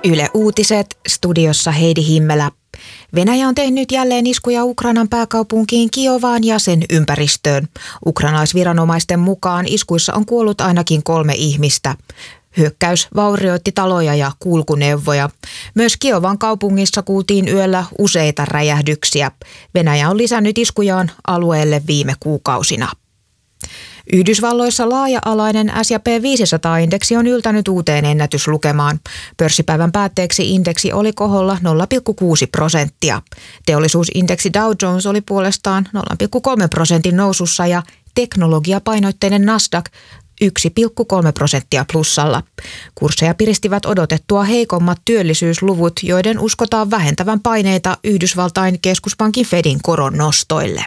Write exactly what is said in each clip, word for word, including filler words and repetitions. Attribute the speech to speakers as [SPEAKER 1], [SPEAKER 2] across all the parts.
[SPEAKER 1] Yle Uutiset, studiossa Heidi Himmelä. Venäjä on tehnyt jälleen iskuja Ukrainan pääkaupunkiin Kiovaan ja sen ympäristöön. Ukrainalaisviranomaisten mukaan iskuissa on kuollut ainakin kolme ihmistä. Hyökkäys vaurioitti taloja ja kulkuneuvoja. Myös Kiovan kaupungissa kuultiin yöllä useita räjähdyksiä. Venäjä on lisännyt iskujaan alueelle viime kuukausina. Yhdysvalloissa laaja-alainen S and P viisisataa-indeksi on yltänyt uuteen ennätyslukemaan. Pörssipäivän päätteeksi indeksi oli koholla nolla pilkku kuusi prosenttia. Teollisuusindeksi Dow Jones oli puolestaan nolla pilkku kolme prosentin nousussa ja teknologiapainotteinen Nasdaq yksi pilkku kolme prosenttia plussalla. Kursseja piristivät odotettua heikommat työllisyysluvut, joiden uskotaan vähentävän paineita Yhdysvaltain keskuspankin Fedin koron nostoille.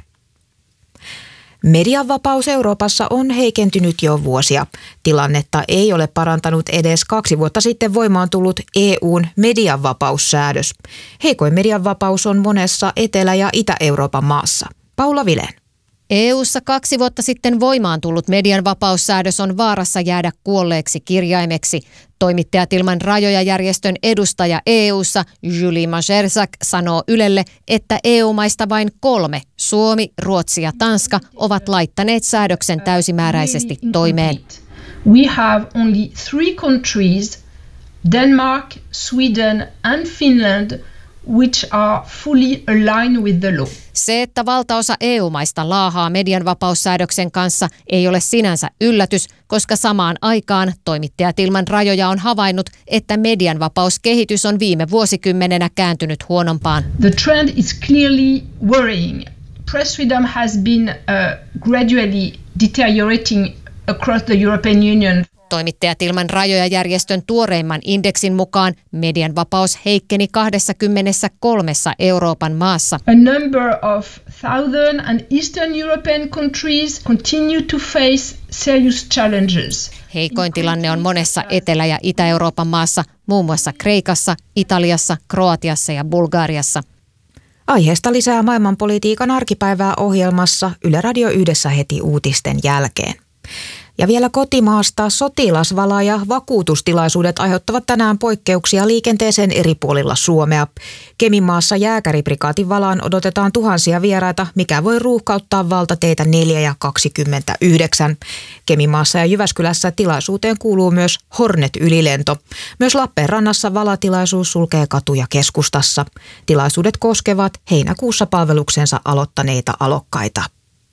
[SPEAKER 1] Median vapaus Euroopassa on heikentynyt jo vuosia. Tilannetta ei ole parantanut edes kaksi vuotta sitten voimaan tullut E U:n medianvapaussäädös. Heikoin medianvapaus on monessa Etelä- ja Itä-Euroopan maassa. Paula Vilén.
[SPEAKER 2] E U:ssa kaksi vuotta sitten voimaan tullut medianvapaussäädös on vaarassa jäädä kuolleeksi kirjaimeksi. Toimittajat ilman rajoja järjestön edustaja E U:ssa Julie Majersak sanoo Ylelle, että E U-maista vain kolme, Suomi, Ruotsi ja Tanska, ovat laittaneet säädöksen täysimääräisesti toimeen.
[SPEAKER 3] We have only three countries, Denmark, Sweden and Finland, which are fully aligned with the law.
[SPEAKER 2] Se, että valtaosa E U-maista laahaa medianvapaussäädöksen kanssa, ei ole sinänsä yllätys, koska samaan aikaan Toimittajat ilman rajoja on havainnut, että medianvapauskehitys on viime vuosikymmenenä kääntynyt huonompaan.
[SPEAKER 3] The trend is clearly worrying. Press freedom has been uh, gradually deteriorating across the European Union.
[SPEAKER 2] Toimittajat ilman rajoja järjestön tuoreimman indeksin mukaan median vapaus heikkeni kaksikymmentäkolme Euroopan maassa.
[SPEAKER 3] A number of southern and eastern European countries continue to face serious challenges.
[SPEAKER 2] Heikoin tilanne on monessa Etelä- ja Itä-Euroopan maassa, muun muassa Kreikassa, Italiassa, Kroatiassa ja Bulgariassa.
[SPEAKER 1] Aiheesta lisää maailmanpolitiikan arkipäivää ohjelmassa Yle Radio yhdessä heti uutisten jälkeen. Ja vielä kotimaasta sotilasvala- ja vakuutustilaisuudet aiheuttavat tänään poikkeuksia liikenteeseen eri puolilla Suomea. Keminmaassa Jääkäriprikaatin valaan odotetaan tuhansia vieraita, mikä voi ruuhkauttaa valtateitä neljä ja kaksikymmentäyhdeksän. Keminmaassa ja Jyväskylässä tilaisuuteen kuuluu myös Hornet-ylilento. Myös Lappeenrannassa valatilaisuus sulkee katuja keskustassa. Tilaisuudet koskevat heinäkuussa palveluksensa aloittaneita alokkaita.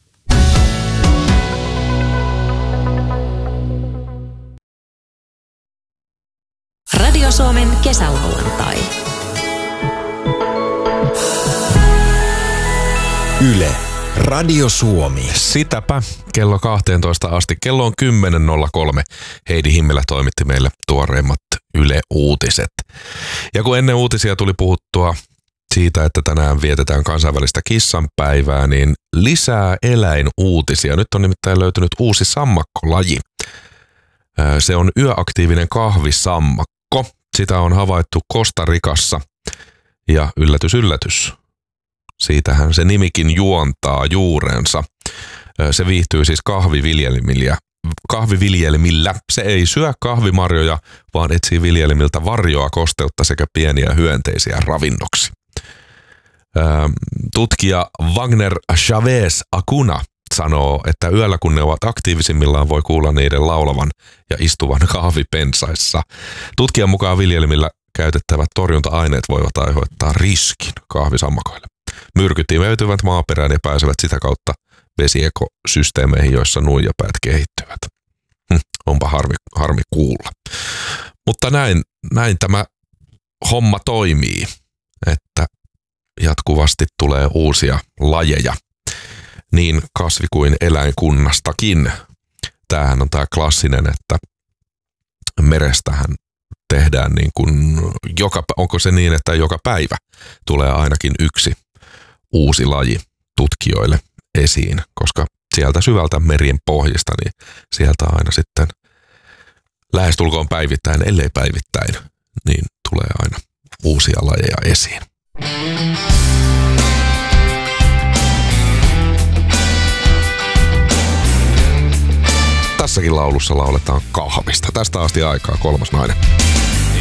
[SPEAKER 4] Radio Suomen kesälauantai.
[SPEAKER 5] Yle, Radio Suomi.
[SPEAKER 6] Sitäpä kello kahteentoista asti. Kello on kymmenen nolla kolme. Heidi Himmelä toimitti meille tuoreimmat Yle Uutiset. Ja kun ennen uutisia tuli puhuttua siitä, että tänään vietetään kansainvälistä kissanpäivää, niin lisää eläinuutisia. Nyt on nimittäin löytynyt uusi sammakkolaji. Se on yöaktiivinen kahvisammakko. Sitä on havaittu Costa Ricassa ja yllätys yllätys. Siitähän se nimikin juontaa juurensa. Se viihtyy siis kahviviljelmillä. kahviviljelmillä. Se ei syö kahvimarjoja, vaan etsii viljelmiltä varjoa, kosteutta sekä pieniä hyönteisiä ravinnoksi. Tutkija Wagner Chavez Acuna sanoo, että yöllä kun ne ovat aktiivisimmillaan voi kuulla niiden laulavan ja istuvan kahvipensaissa. Tutkijan mukaan viljelmillä käytettävät torjunta-aineet voivat aiheuttaa riskin kahvisammakoille. Myrkyt imeytyvät maaperään ja pääsevät sitä kautta vesiekosysteemeihin, joissa nuijapäät kehittyvät. Hm, onpa harmi, harmi kuulla. Mutta näin, näin tämä homma toimii, että jatkuvasti tulee uusia lajeja. Niin kasvi- kuin eläinkunnastakin. Tämähän on tämä klassinen, että merestähän tehdään niin kuin joka, onko se niin, että joka päivä tulee ainakin yksi uusi laji tutkijoille esiin, koska sieltä syvältä merien pohjista, niin sieltä aina sitten lähestulkoon päivittäin, ellei päivittäin, niin tulee aina uusia lajeja esiin. Tässäkin laulussa lauletaan kahvista. Tästä asti aikaa kolmas nainen.